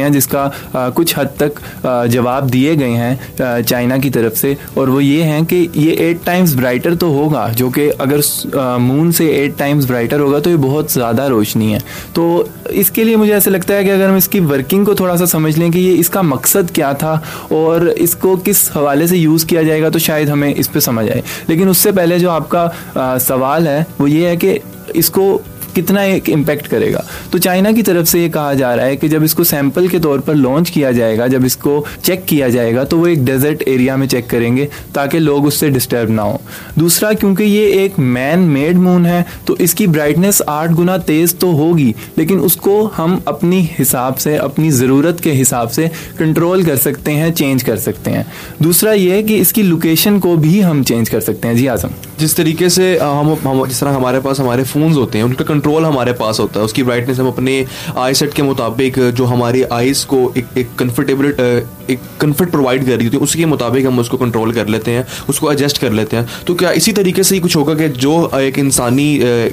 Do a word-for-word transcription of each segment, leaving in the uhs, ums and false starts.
हैं जिसका आ, कुछ हद तक आ, जवाब दिए गए हैं चाइना की तरफ से, और वो ये हैं कि ये एट टाइम्स ब्राइटर तो होगा, जो कि अगर मून से एट टाइम्स ब्राइटर होगा तो ये बहुत ज़्यादा रोशनी है। तो इसके लिए मुझे ऐसा लगता है कि अगर हम इसकी वर्किंग को थोड़ा सा समझ लें कि ये इसका मकसद क्या था और इसको किस हवाले से यूज़ किया जाएगा, तो शायद हमें इस पे समझ आए। लेकिन उससे पहले जो आपका आ, सवाल है वो ये है कि इसको कितना एक इम्पैक्ट करेगा। तो चाइना की तरफ से ये कहा जा रहा है कि जब इसको सैंपल के तौर पर लॉन्च किया जाएगा, जब इसको चेक किया जाएगा, तो वो एक डेजर्ट एरिया में चेक करेंगे ताकि लोग उससे डिस्टर्ब ना हो। दूसरा, क्योंकि ये एक मैन मेड मून है तो इसकी ब्राइटनेस आठ गुना तेज़ तो होगी, लेकिन उसको हम अपनी हिसाब से, अपनी ज़रूरत के हिसाब से कंट्रोल कर सकते हैं, चेंज कर सकते हैं। दूसरा ये है कि इसकी लोकेशन को भी हम चेंज कर सकते हैं। जी आज़म, जिस तरीके से हम, हम जिस तरह हमारे पास हमारे फ़ोन्स होते हैं उनका कंट्रोल हमारे पास होता है, उसकी ब्राइटनेस हम अपने आई सेट के मुताबिक, जो हमारी आइज़ को एक एक कंफर्टेबल एक कंफर्ट प्रोवाइड कर रही होती है उसके मुताबिक हम उसको कंट्रोल कर लेते हैं, उसको एडजस्ट कर लेते हैं। तो क्या इसी तरीके से ही कुछ होगा कि जो एक इंसानी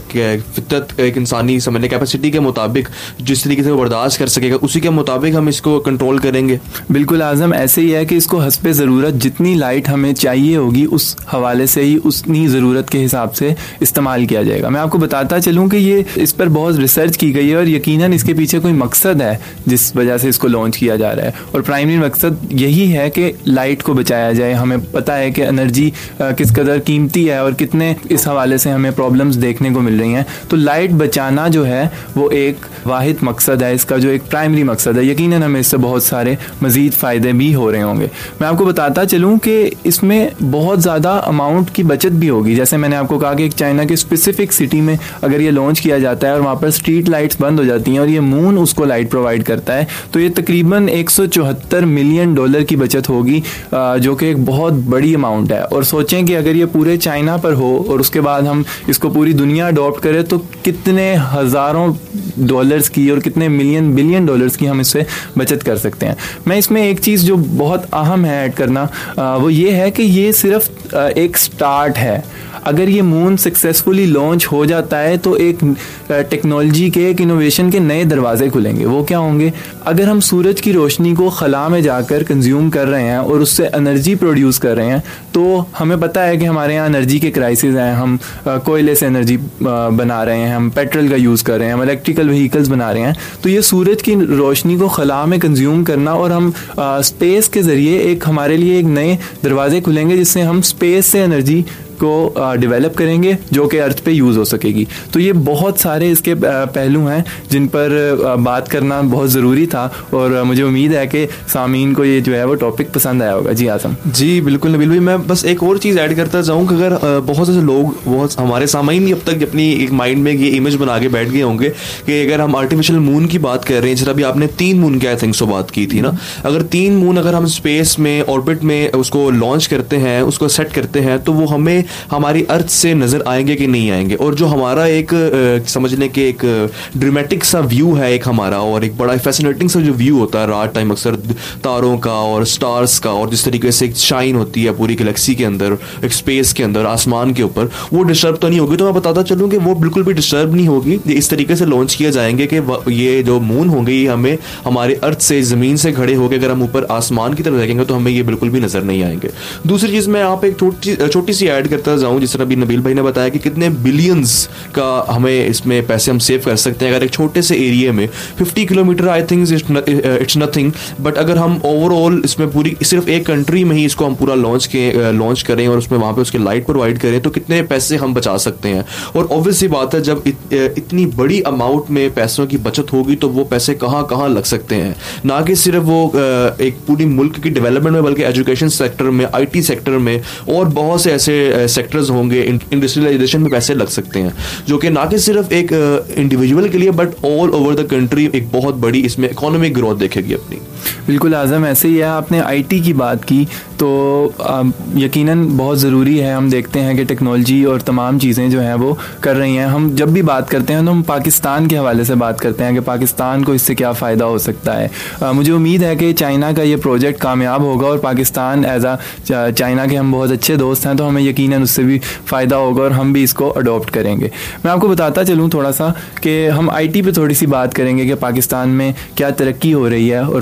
फितरत, एक इंसानी समझने कैपेसिटी के मुताबिक जिस तरीके से वो बर्दाश्त कर सकेगा उसी के मुताबिक हम इसको कंट्रोल करेंगे? बिल्कुल आज़म, ऐसे ही है कि इसको हस्बे ज़रूरत जितनी लाइट हमें चाहिए होगी उस हवाले से ही उतनी ज़रूरत के हिसाब से इस्तेमाल किया जाएगा। मैं आपको बताता चलूँ कि ये इस पर बहुत रिसर्च की गई है और यकीनन इसके पीछे कोई मकसद है जिस वजह से इसको लॉन्च किया जा रहा है, और प्राइमरी मकसद यही है कि लाइट को बचाया जाए। हमें पता है कि एनर्जी किस कदर कीमती है और कितने इस हवाले से हमें प्रॉब्लम्स देखने को मिल रही हैं। तो लाइट बचाना जो है वो एक वाहिद मकसद है इसका, जो एक प्राइमरी मकसद है। यकीनन हमें इससे बहुत सारे मज़ीद फ़ायदे भी हो रहे होंगे। मैं आपको बताता चलूँ कि इसमें बहुत ज़्यादा अमाउंट की बचत भी होगी। जैसे मैंने आपको कहा कि एक चाइना के स्पेसिफिक सिटी में अगर ये लॉन्च किया जाता है और वहाँ पर स्ट्रीट लाइट्स बंद हो जाती हैं और ये मून उसको लाइट प्रोवाइड करता है, तो ये तकरीबन एक सौ चौहत्तर मिलियन डॉलर की बचत होगी, जो कि एक बहुत बड़ी अमाउंट है। और सोचें कि अगर ये पूरे चाइना पर हो और उसके बाद हम इसको पूरी दुनिया अडॉप्ट करें तो कितने हज़ारों डॉलर्स की और कितने मिलियन बिलियन डॉलर्स की हम इससे बचत कर सकते हैं। मैं इसमें एक चीज़ जो बहुत अहम है ऐड करना, वो ये है कि ये सिर्फ एक स्टार्ट है। अगर ये मून सक्सेसफुली लॉन्च हो जाता है तो एक टेक्नोलॉजी के, एक इनोवेशन के नए दरवाजे खुलेंगे। वो क्या होंगे? अगर हम सूरज की रोशनी को खला में जाकर कंज्यूम कर रहे हैं और उससे एनर्जी प्रोड्यूस कर रहे हैं, तो हमें पता है कि हमारे यहाँ एनर्जी के क्राइसिस हैं। हम कोयले से एनर्जी बना रहे हैं, हम पेट्रोल का यूज़ कर रहे हैं, हम इलेक्ट्रिकल व्हीकल्स बना रहे हैं। तो ये सूरज की रोशनी को खला में कंज्यूम करना और हम स्पेस के ज़रिए एक हमारे लिए एक नए दरवाजे खुलेंगे जिससे हम स्पेस से एनर्जी को डेवलप करेंगे जो कि अर्थ पे यूज़ हो सकेगी। तो ये बहुत सारे इसके पहलू हैं जिन पर बात करना बहुत ज़रूरी था, और मुझे उम्मीद है कि सामीन को ये जो है वो टॉपिक पसंद आया होगा। जी आसम। जी बिल्कुल नबील भाई, मैं बस एक और चीज़ ऐड करता जाऊँ कि अगर बहुत से लोग, बहुत हमारे सामीन अब तक अपनी एक माइंड में ये इमेज बना के बैठ गए होंगे कि अगर हम आर्टिफिशियल मून की बात कर रहे हैं, जैसे अभी आपने तीन मून की आई थिंक सो बात की थी ना, अगर तीन मून अगर हम स्पेस में ऑर्बिट में उसको लॉन्च करते हैं, उसको सेट करते हैं, तो वो हमें हमारी अर्थ से नजर आएंगे कि नहीं आएंगे। और जो हमारा एक समझने के एक ड्रामेटिक सा व्यू है एक हमारा, और एक बड़ा फैसिनेटिंग सा जो व्यू होता है रात टाइम अक्सर तारों का और स्टार्स का, और जिस तरीके से एक शाइन होती है पूरी गैलेक्सी के अंदर, एक स्पेस के अंदर, आसमान के ऊपर, वो डिस्टर्ब तो नहीं होगी। तो मैं बताता चलूँ कि वो बिल्कुल भी डिस्टर्ब नहीं होगी। इस तरीके से लॉन्च किए जाएंगे कि ये जो मून होंगे ये हमें हमारे अर्थ से, ज़मीन से खड़े होकर अगर हम ऊपर आसमान की तरफ देखेंगे तो हमें ये बिल्कुल भी नजर नहीं आएंगे। दूसरी चीज़ मैं आप एक छोटी छोटी सी ऐड करता जाऊं, जिस तरह भी नबील भाई ने बताया कि कितने बिलियंस का हमें इसमें पैसे हम सेव कर सकते हैं अगर एक छोटे से एरिया में fifty kilometre I think it's nothing, but अगर हम ओवरऑल इसमें पूरी सिर्फ एक कंट्री में ही इसको हम पूरा लॉन्च के लॉन्च करें और उसमें वहाँ पे उसके लाइट प्रोवाइड करें तो कितने पैसे हम बचा सकते हैं। और ऑब्वियसली बात है जब इत, इतनी बड़ी अमाउंट में पैसों की बचत होगी तो वो पैसे कहाँ कहाँ लग सकते हैं, ना कि सिर्फ वो एक पूरी मुल्क की डेवलपमेंट में बल्कि एजुकेशन सेक्टर में, आई टी सेक्टर में और बहुत से ऐसे सेक्टर्स होंगे, इंडस्ट्रियलाइजेशन में पैसे लग सकते हैं, जो कि ना कि सिर्फ एक इंडिविजुअल के लिए but all over the country एक बहुत बड़ी इसमें इकोनॉमिक ग्रोथ देखेगी अपनी। बिल्कुल आज़म, ऐसे ही है। आपने आईटी की बात की तो यकीनन बहुत ज़रूरी है। हम देखते हैं कि टेक्नोलॉजी और तमाम चीज़ें जो हैं वो कर रही हैं। हम जब भी बात करते हैं तो हम पाकिस्तान के हवाले से बात करते हैं कि पाकिस्तान को इससे क्या फ़ायदा हो सकता है। आ, मुझे उम्मीद है कि चाइना का ये प्रोजेक्ट कामयाब होगा और पाकिस्तान एज आ चाइना के हम बहुत अच्छे दोस्त हैं तो हमें यकीनन उससे भी फ़ायदा होगा और हम भी इसको अडॉप्ट करेंगे। मैं आपको बताता चलूँ थोड़ा सा कि हम आईटी पे थोड़ी सी बात करेंगे कि पाकिस्तान में क्या तरक्की हो रही है और